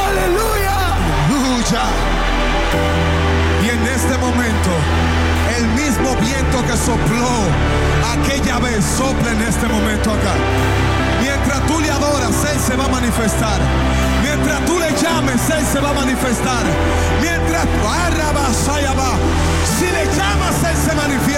aleluya. Aleluya. Y en este momento, el mismo viento que sopló aquella vez, sopla en este momento acá. Mientras tú le adoras, Él se va a manifestar. Mientras tú le llames, Él se va a manifestar. Mientras si le llamas, Él se manifiesta.